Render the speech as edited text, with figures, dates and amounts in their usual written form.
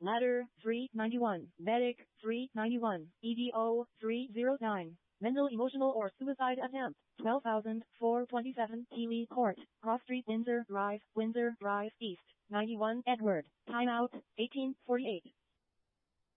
Ladder 391. Medic 391. EDO 309. Mental, emotional, or suicide attempt. 12,427 Keeley Court, Cross Street, Windsor Drive, East. 91 Edward. Timeout 1848.